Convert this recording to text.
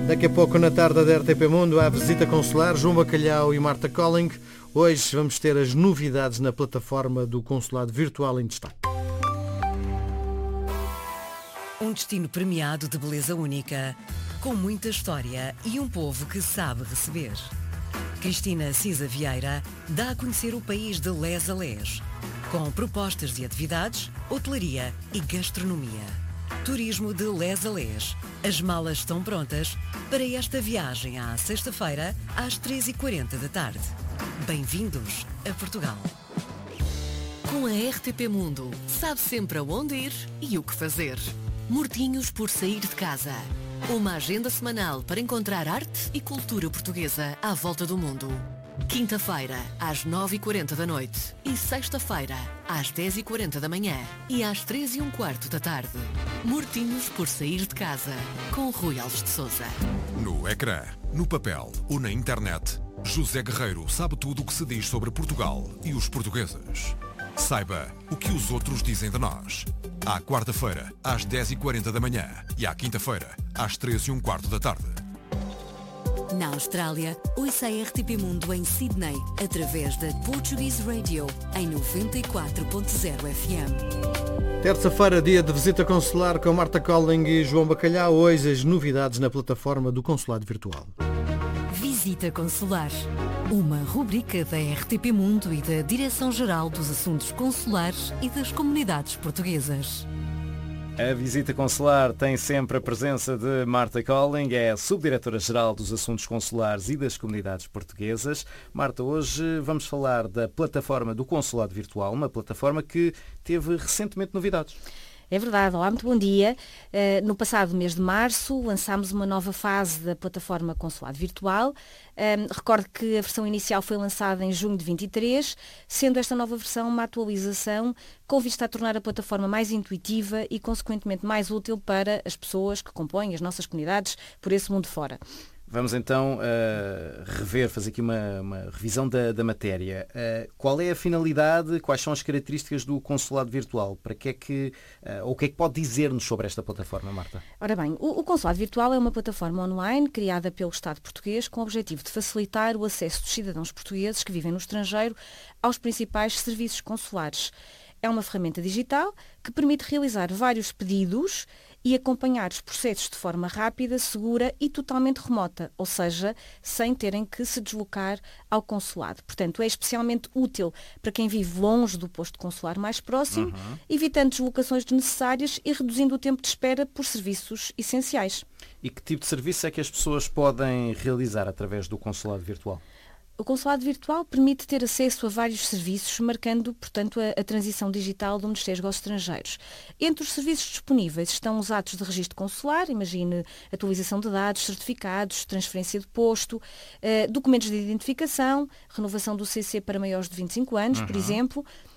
Daqui a pouco, na tarde da RTP Mundo, há visita consular, João Bacalhau e Marta Colling. Hoje vamos ter as novidades na plataforma do Consulado Virtual em destaque. Um destino premiado de beleza única, com muita história e um povo que sabe receber. Cristina Cisa Vieira dá a conhecer o país de les a les, com propostas de atividades, hotelaria e gastronomia. Turismo de les a les. As malas estão prontas para esta viagem à sexta-feira, às 3h40 da tarde. Bem-vindos a Portugal. Com a RTP Mundo, sabe sempre aonde ir e o que fazer. Mortinhos por sair de casa. Uma agenda semanal para encontrar arte e cultura portuguesa à volta do mundo. Quinta-feira, às 9h40 da noite. E sexta-feira, às 10h40 da manhã. E às 3h15 da tarde. Mortinhos por sair de casa. Com Rui Alves de Sousa. No ecrã, no papel ou na internet, José Guerreiro sabe tudo o que se diz sobre Portugal e os portugueses. Saiba o que os outros dizem de nós. À quarta-feira, às 10h40 da manhã. E à quinta-feira, às 3h15 da tarde. Na Austrália, ouça a RTP Mundo em Sydney, através da Portuguese Radio, em 94.0 FM. Terça-feira, dia de visita consular com Marta Colling e João Bacalhau. Hoje as novidades na plataforma do Consulado Virtual. Visita Consular, uma rubrica da RTP Mundo e da Direção-Geral dos Assuntos Consulares e das Comunidades Portuguesas. A visita consular tem sempre a presença de Marta Colling, é a Subdiretora-Geral dos Assuntos Consulares e das Comunidades Portuguesas. Marta, hoje vamos falar da plataforma do Consulado Virtual, uma plataforma que teve recentemente novidades. É verdade, olá, muito bom dia. No passado mês de março lançámos uma nova fase da plataforma Consulado Virtual. Recordo que a versão inicial foi lançada em junho de 23, sendo esta nova versão uma atualização com vista a tornar a plataforma mais intuitiva e, consequentemente, mais útil para as pessoas que compõem as nossas comunidades por esse mundo fora. Vamos então fazer aqui uma revisão da matéria. Qual é a finalidade, quais são as características do Consulado Virtual? Para que é que, ou o que é que pode dizer-nos sobre esta plataforma, Marta? Ora bem, o Consulado Virtual é uma plataforma online criada pelo Estado português com o objetivo de facilitar o acesso dos cidadãos portugueses que vivem no estrangeiro aos principais serviços consulares. É uma ferramenta digital que permite realizar vários pedidos e acompanhar os processos de forma rápida, segura e totalmente remota, ou seja, sem terem que se deslocar ao consulado. Portanto, é especialmente útil para quem vive longe do posto consular mais próximo, evitando deslocações desnecessárias e reduzindo o tempo de espera por serviços essenciais. E que tipo de serviço é que as pessoas podem realizar através do Consulado Virtual? O Consulado Virtual permite ter acesso a vários serviços, marcando, portanto, a transição digital do onde chega aos estrangeiros. Entre os serviços disponíveis estão os atos de registro consular, imagine atualização de dados, certificados, transferência de posto, documentos de identificação, renovação do CC para maiores de 25 anos, por exemplo,